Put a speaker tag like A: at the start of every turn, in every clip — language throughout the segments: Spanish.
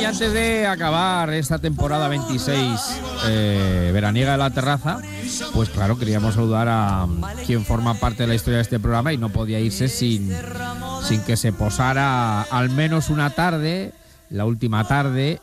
A: y antes de acabar esta temporada 26 veraniega de La Terraza, pues claro, queríamos saludar a quien forma parte de la historia de este programa y no podía irse sin que se posara al menos una tarde, la última tarde,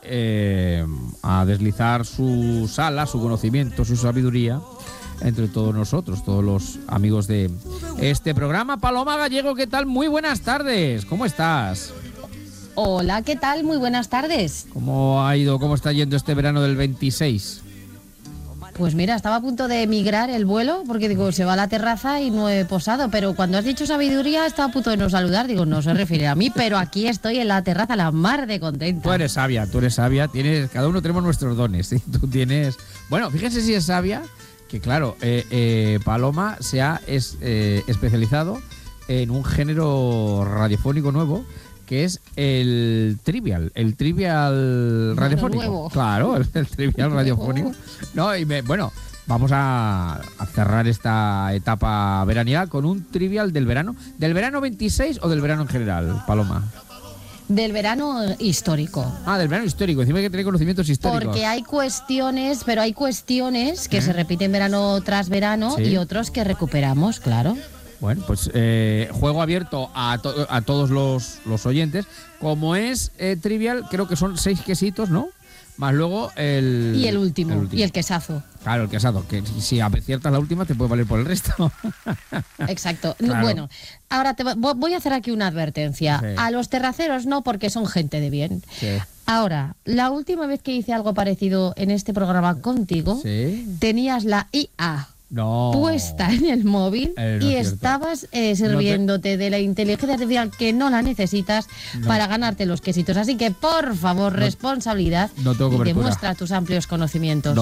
A: a deslizar su sala, su conocimiento, su sabiduría entre todos nosotros, todos los amigos de este programa. Paloma Gallego, ¿qué tal? Muy buenas tardes, ¿cómo estás?
B: Hola, ¿qué tal? Muy buenas tardes.
A: ¿Cómo ha ido, cómo está yendo este verano del 26?
B: Pues mira, estaba a punto de emigrar el vuelo porque digo, se va a La Terraza y no he posado, pero cuando has dicho sabiduría estaba a punto de no saludar, digo, no se refiere a mí, pero aquí estoy en La Terraza, la mar de contenta.
A: Tú eres sabia, cada uno tenemos nuestros dones, ¿sí? Tú tienes... Bueno, fíjense si es sabia, que claro, Paloma se ha especializado en un género radiofónico nuevo, que es el trivial radiofónico.
B: Nuevo.
A: Claro, el trivial radiofónico. No, y vamos a cerrar esta etapa veraniega con un trivial del verano. ¿Del verano 26 o del verano en general, Paloma?
B: Del verano histórico.
A: Ah, del verano histórico. Encima hay que tener conocimientos históricos.
B: Porque hay cuestiones que se repiten verano tras verano, ¿sí? Y otros que recuperamos, claro.
A: Bueno, pues juego abierto a todos los oyentes. Como es trivial, creo que son 6 quesitos, ¿no? Más luego
B: Y el último, y el quesazo.
A: Claro, el quesazo, que si aciertas la última te puede valer por el resto.
B: Exacto.
A: Claro.
B: Bueno, ahora voy a hacer aquí una advertencia.
A: Sí.
B: A los terraceros no, porque son gente de bien.
A: Sí.
B: Ahora, la última vez que hice algo parecido en este programa contigo,
A: Sí.
B: tenías la IA puesta en el móvil y estabas sirviéndote de la inteligencia artificial que no la necesitas para ganarte los quesitos. Así que, por favor, responsabilidad,
A: no tengo
B: y
A: cobertura.
B: demuestra tus amplios conocimientos.